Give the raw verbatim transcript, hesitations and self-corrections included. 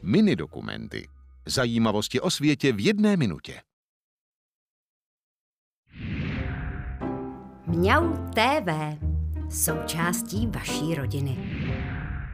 Mini dokumenty. Zajímavosti o světě v jedné minutě. Mňau té vé, součástí vaší rodiny.